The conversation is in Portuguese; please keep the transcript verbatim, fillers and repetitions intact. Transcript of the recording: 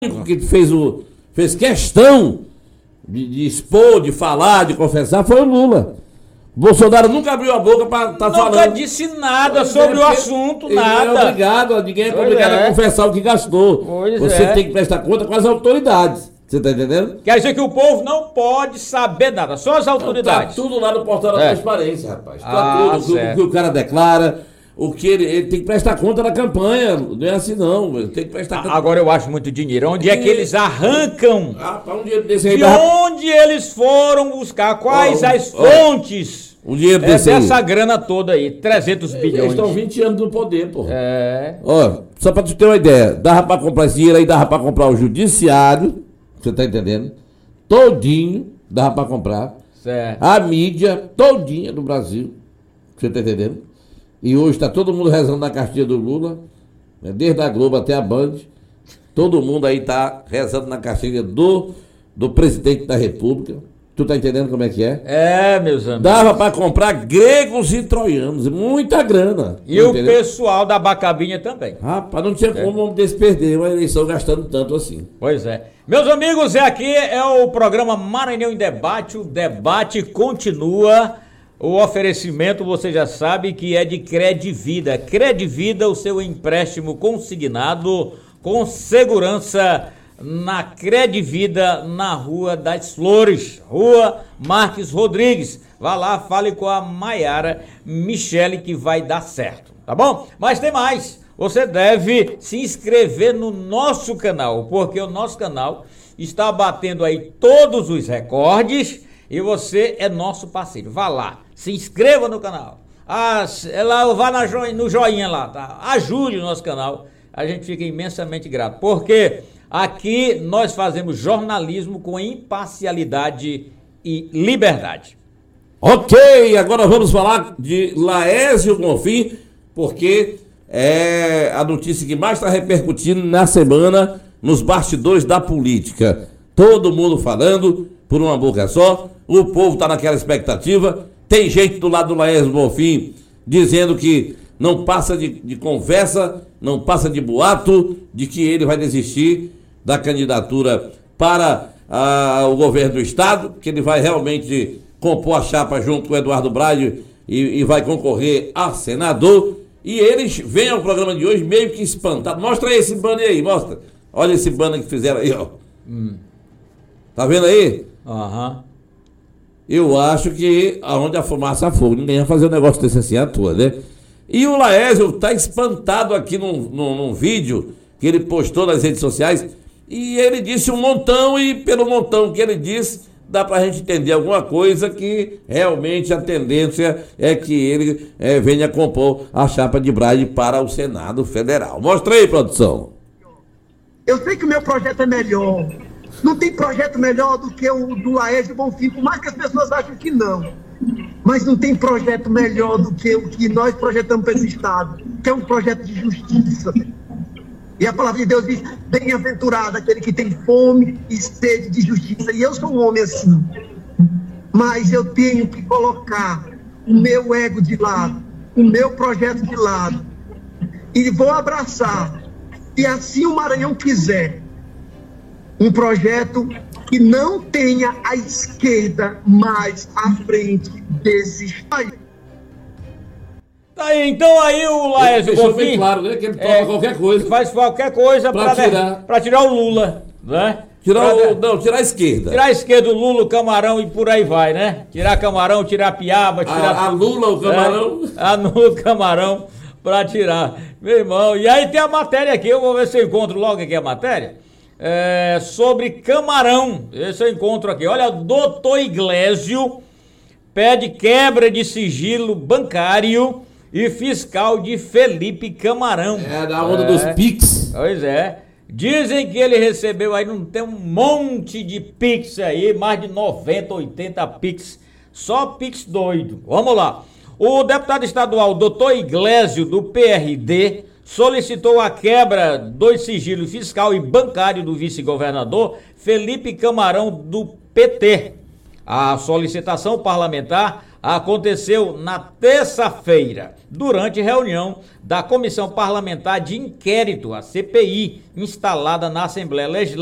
que fez, o, fez questão de, de expor, de falar, de confessar, foi o Lula. O Bolsonaro nunca abriu a boca para estar tá falando. Nunca disse nada sobre o assunto, ele nada. Não é obrigado, ninguém é pois obrigado é. a confessar o que gastou. Pois Você é. tem que prestar conta com as autoridades. Você está entendendo? Quer dizer que o povo não pode saber nada, só as autoridades. Está tudo lá no portal da É. transparência, rapaz. Tá Ah, tudo, o que, o que o cara declara, o que ele, ele tem que prestar conta da campanha. Não é assim não, ele tem que prestar conta. Agora eu acho muito dinheiro. Onde é que eles arrancam? Ah, para um dinheiro desse aí. De dá- onde eles foram buscar? Quais Ó, as ó, fontes? Um dinheiro É desse aí. dessa grana toda aí, trezentos Eles bilhões. estão vinte anos no poder, pô. É. Ó, só pra tu ter uma ideia, dava pra comprar esse dinheiro aí, dava pra comprar o judiciário, você tá entendendo? Todinho, dava pra comprar. Certo. A mídia todinha do Brasil, você tá entendendo? E hoje tá todo mundo rezando na cartilha do Lula, né? Desde a Globo até a Band, todo mundo aí tá rezando na cartilha do, do presidente da República. Tu tá entendendo como é que é? É, meus amigos. Dava pra comprar gregos e troianos, muita grana. E tu o entendeu? pessoal da Bacabinha também. Rapaz, não tinha como um homem desse perder uma eleição gastando tanto assim. Pois é. Meus amigos, é aqui é o programa Maranhão em Debate. O debate continua. O oferecimento, você já sabe que é de Credivida. Credivida, o seu empréstimo consignado com segurança na Credivida, na Rua das Flores, Rua Marques Rodrigues. Vá lá, fale com a Maiara Michele que vai dar certo, tá bom? Mas tem mais. Você deve se inscrever no nosso canal, porque o nosso canal está batendo aí todos os recordes e você é nosso parceiro. Vá lá, se inscreva no canal. Ah, lá, vá na jo- no joinha lá, tá? Ajude o nosso canal. A gente fica imensamente grato, porque aqui nós fazemos jornalismo com imparcialidade e liberdade. Ok, agora vamos falar de Laésio Bonfim, porque é a notícia que mais está repercutindo na semana nos bastidores da política. Todo mundo falando por uma boca só, o povo está naquela expectativa. Tem gente do lado do Laésio Bonfim dizendo que não passa de, de conversa, não passa de boato, de que ele vai desistir da candidatura para ah, o governo do estado, que ele vai realmente compor a chapa junto com o Eduardo Braga e, e vai concorrer a senador. E eles vêm ao programa de hoje meio que espantados. Mostra aí esse banner aí, mostra. Olha esse banner que fizeram aí, ó. Hum. Tá vendo aí? Aham. Eu acho que aonde a fumaça há fogo, ninguém vai fazer um negócio desse assim à toa, né? E o Laésio tá espantado aqui num, num, num vídeo que ele postou nas redes sociais, e ele disse um montão, e pelo montão que ele disse, dá pra gente entender alguma coisa, que realmente a tendência é que ele é, venha compor a chapa de Braga para o Senado Federal. Mostra aí, produção. Eu sei que o meu projeto é melhor. Não tem projeto melhor do que o do Laésio Bonfim, por mais que as pessoas achem que não. Mas não tem projeto melhor do que o que nós projetamos para esse Estado, que é um projeto de justiça. E a palavra de Deus diz, bem-aventurado aquele que tem fome e sede de justiça. E eu sou um homem assim. Mas eu tenho que colocar o meu ego de lado, o meu projeto de lado. E vou abraçar, se assim o Maranhão quiser, um projeto que não tenha a esquerda mais à frente desse país. Tá aí, então aí o Laésio Deixou bem Bonfim claro, né? Que ele topa é, qualquer coisa. faz qualquer coisa Pra para tirar. tirar. tirar o Lula, né? Tirar Pra- o, não, tirar a esquerda. Tirar a esquerda, o Lula, o Camarão e por aí vai, né? Tirar Camarão, tirar Piaba, tirar... A, a Lula, o Camarão. É, a Lula, o Camarão, pra tirar. Meu irmão, e aí tem a matéria aqui, eu vou ver se eu encontro logo aqui a matéria, é, sobre Camarão. Esse eu encontro aqui. Olha, doutor Iglesio pede quebra de sigilo bancário e fiscal de Felipe Camarão. É, da onda dos Pix. Pois é. Dizem que ele recebeu aí, não tem um monte de Pix aí, mais de noventa, oitenta Pix. Só Pix doido. Vamos lá. O deputado estadual doutor Iglesio, do P R D, solicitou a quebra do sigilo fiscal e bancário do vice-governador Felipe Camarão, do P T. A solicitação parlamentar aconteceu na terça-feira, durante reunião da Comissão Parlamentar de Inquérito, a C P I, instalada na Assembleia Legislativa